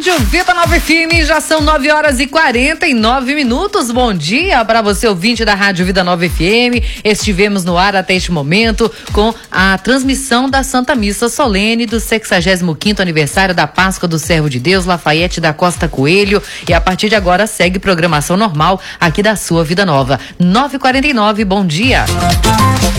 Vida Nova FM, já são 9h49. Bom dia para você, ouvinte da Rádio Vida Nova FM. Estivemos no ar até este momento com a transmissão da Santa Missa Solene do 65º aniversário da Páscoa do Servo de Deus, Lafayette da Costa Coelho. E a partir de agora segue programação normal aqui da sua Vida Nova. 9h49, bom dia.